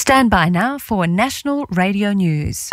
Stand by now for National Radio News.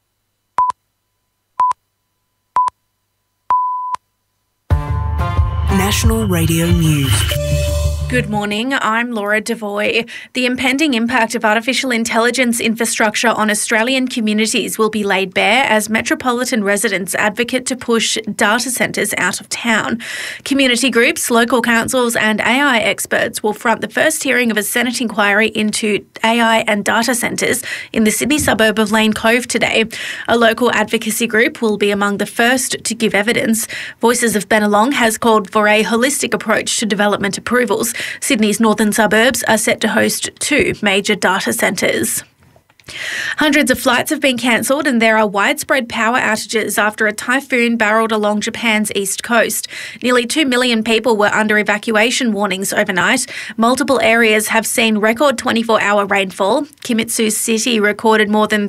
National Radio News. Good morning, I'm Laura Devoy. The impending impact of artificial intelligence infrastructure on Australian communities will be laid bare as metropolitan residents advocate to push data centres out of town. Community groups, local councils and AI experts will front the first hearing of a Senate inquiry into AI and data centres in the Sydney suburb of Lane Cove today. A local advocacy group will be among the first to give evidence. Voices of Bennelong has called for a holistic approach to development approvals. Sydney's northern suburbs are set to host 2 major data centres. Hundreds of flights have been cancelled and there are widespread power outages after a typhoon barreled along Japan's east coast. Nearly 2 million people were under evacuation warnings overnight. Multiple areas have seen record 24-hour rainfall. Kimitsu City recorded more than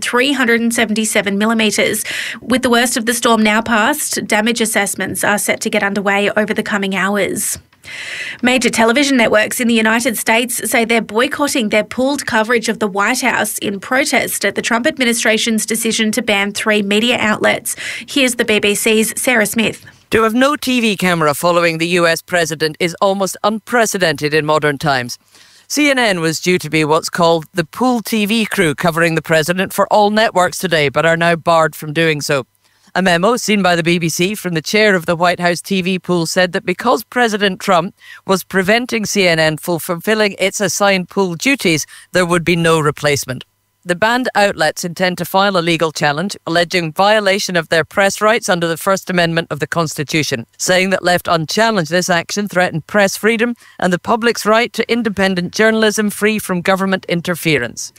377 millimetres. With the worst of the storm now past, damage assessments are set to get underway over the coming hours. Major television networks in the United States say they're boycotting their pooled coverage of the White House in protest at the Trump administration's decision to ban 3 media outlets. Here's the BBC's Sarah Smith. To have no TV camera following the US president is almost unprecedented in modern times. CNN was due to be what's called the pool TV crew covering the president for all networks today, but are now barred from doing so. A memo seen by the BBC from the chair of the White House TV pool said that because President Trump was preventing CNN from fulfilling its assigned pool duties, there would be no replacement. The banned outlets intend to file a legal challenge alleging violation of their press rights under the First Amendment of the Constitution, saying that left unchallenged this action threatened press freedom and the public's right to independent journalism free from government interference.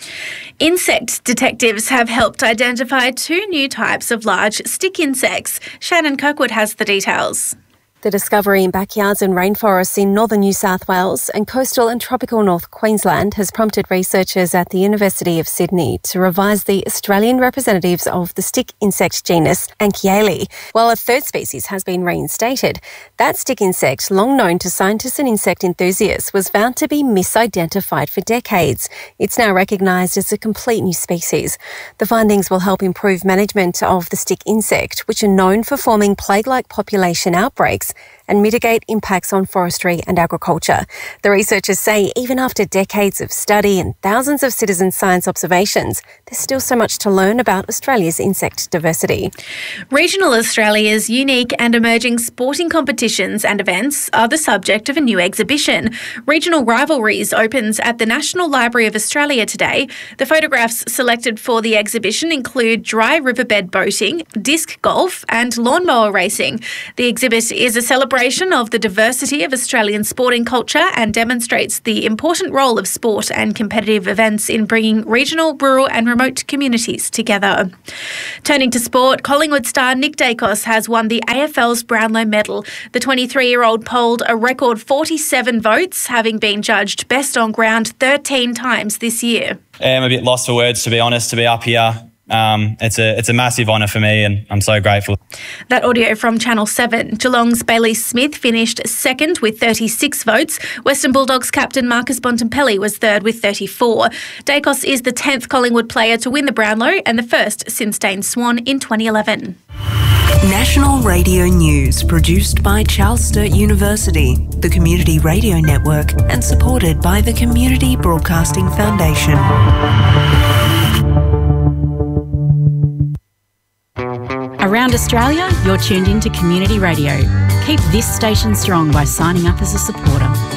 Insect detectives have helped identify 2 new types of large stick insects. Shannon Kirkwood has the details. The discovery in backyards and rainforests in northern New South Wales and coastal and tropical North Queensland has prompted researchers at the University of Sydney to revise the Australian representatives of the stick insect genus Anchiale, while a third species has been reinstated. That stick insect, long known to scientists and insect enthusiasts, was found to be misidentified for decades. It's now recognised as a complete new species. The findings will help improve management of the stick insect, which are known for forming plague-like population outbreaks and mitigate impacts on forestry and agriculture. The researchers say even after decades of study and thousands of citizen science observations, there's still so much to learn about Australia's insect diversity. Regional Australia's unique and emerging sporting competitions and events are the subject of a new exhibition. Regional Rivalries opens at the National Library of Australia today. The photographs selected for the exhibition include dry riverbed boating, disc golf and lawnmower racing. The exhibit is a celebration of the diversity of Australian sporting culture and demonstrates the important role of sport and competitive events in bringing regional, rural and remote communities together. Turning to sport, Collingwood star Nick Dacos has won the AFL's Brownlow Medal. The 23-year-old polled a record 47 votes, having been judged best on ground 13 times this year. I'm a bit lost for words, to be honest, to be up here. It's a massive honour for me and I'm so grateful. That audio from Channel 7. Geelong's Bailey Smith finished second with 36 votes. Western Bulldogs captain Marcus Bontempelli was third with 34. Dacos is the 10th Collingwood player to win the Brownlow and the first since Dane Swan in 2011. National Radio News, produced by Charles Sturt University, the Community Radio Network, and supported by the Community Broadcasting Foundation. Around Australia, you're tuned in to Community Radio. Keep this station strong by signing up as a supporter.